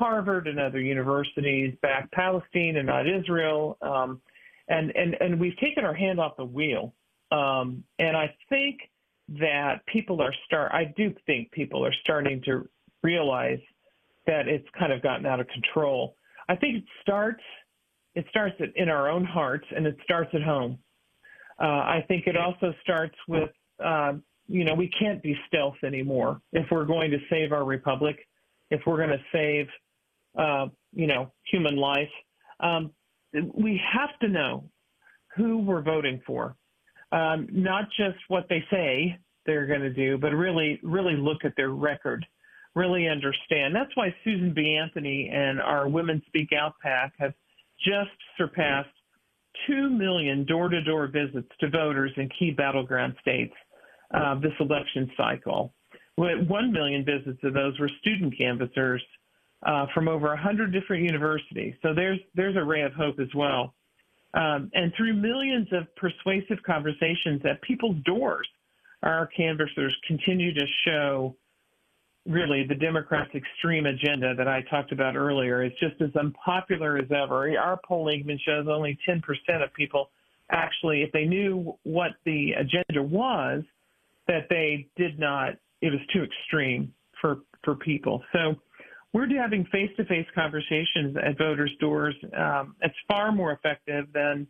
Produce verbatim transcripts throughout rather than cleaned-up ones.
Harvard and other universities back Palestine and not Israel. Um, and, and, and we've taken our hand off the wheel. Um, and I think that people are start. I do think people are starting to realize that it's kind of gotten out of control. I think it starts, it starts in our own hearts, and it starts at home. Uh, I think it also starts with, uh, you know, we can't be stealth anymore if we're going to save our republic, if we're going to save, uh, you know, human life. Um, we have to know who we're voting for, um, not just what they say they're going to do, but really, really look at their record, really understand. That's why Susan B. Anthony and our Women Speak Out PAC have just surpassed two million door-to-door visits to voters in key battleground states uh, this election cycle. One million visits of those were student canvassers uh, from over one hundred different universities. So there's there's a ray of hope as well. Um, and through millions of persuasive conversations at people's doors, our canvassers continue to show really the Democrats' extreme agenda that I talked about earlier. It's just as unpopular as ever. Our polling even shows only ten percent of people actually, if they knew what the agenda was, that they did not, it was too extreme for, for people. So we're having face-to-face conversations at voters' doors. Um, it's far more effective than,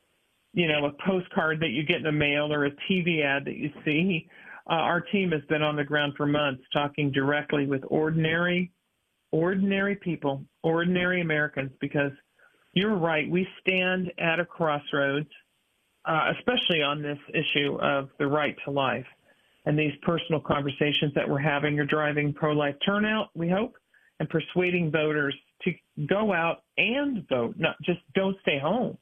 you know, a postcard that you get in the mail or a T V ad that you see. Uh, our team has been on the ground for months talking directly with ordinary, ordinary people, ordinary Americans, because you're right. We stand at a crossroads, uh, especially on this issue of the right to life. And these personal conversations that we're having are driving pro-life turnout, we hope, and persuading voters to go out and vote, not just don't stay home.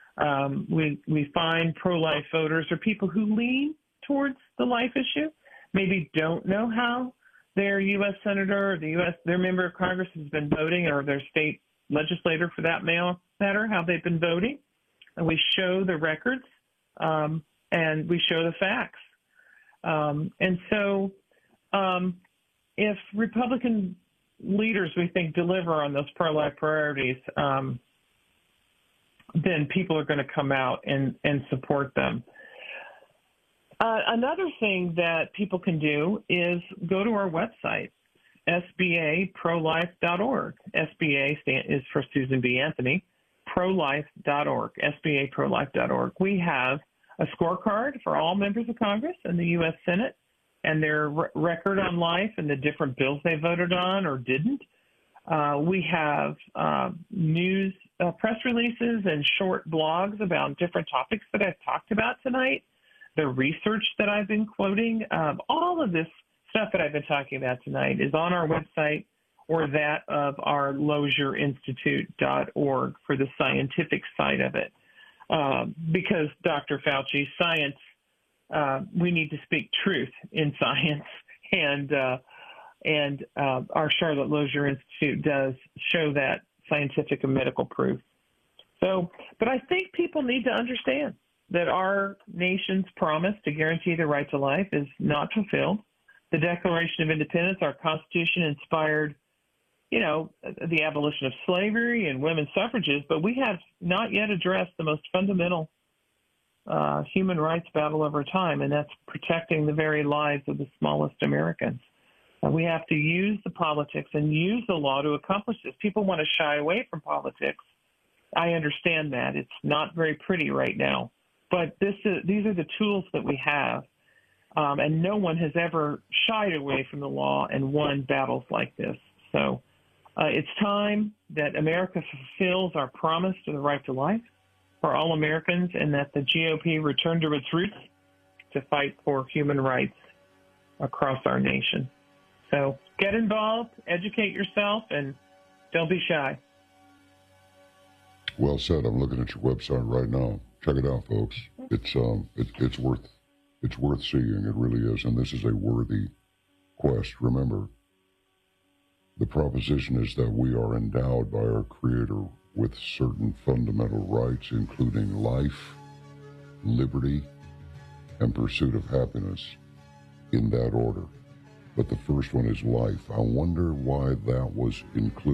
Um, we, we find pro-life voters are people who lean towards the life issue, maybe don't know how their U S senator or the U S their member of Congress has been voting, or their state legislator for that matter, how they've been voting. And we show the records um, and we show the facts. Um, and so um, if Republican leaders, we think, deliver on those pro-life priorities, um, then people are going to come out and, and support them. Uh, another thing that people can do is go to our website, S B A pro life dot org. S B A stand, is for Susan B. Anthony, pro life dot org, S B A pro life dot org. We have a scorecard for all members of Congress and the U S Senate and their re- record on life and the different bills they voted on or didn't. Uh, we have uh, news, uh, press releases and short blogs about different topics that I've talked about tonight. The research that I've been quoting, um, all of this stuff that I've been talking about tonight is on our website or that of our Lozier Institute dot org for the scientific side of it. Uh, because, Doctor Fauci, science, uh, we need to speak truth in science, and uh, and uh, our Charlotte Lozier Institute does show that scientific and medical proof. So, but I think people need to understand that our nation's promise to guarantee the right to life is not fulfilled. The Declaration of Independence, our Constitution, inspired, you know, the abolition of slavery and women's suffrages, but we have not yet addressed the most fundamental uh, human rights battle of our time, and that's protecting the very lives of the smallest Americans. Uh, we have to use the politics and use the law to accomplish this. People want to shy away from politics. I understand that. It's not very pretty right now. But this is, these are the tools that we have, um, and no one has ever shied away from the law and won battles like this. So uh, it's time that America fulfills our promise to the right to life for all Americans, and that the G O P return to its roots to fight for human rights across our nation. So get involved, educate yourself, and don't be shy. Well said. I'm looking at your website right now. Check it out, folks. It's um, it, it's worth, it's worth seeing. It really is, and this is a worthy quest. Remember, the proposition is that we are endowed by our Creator with certain fundamental rights, including life, liberty, and pursuit of happiness, in that order. But the first one is life. I wonder why that was included.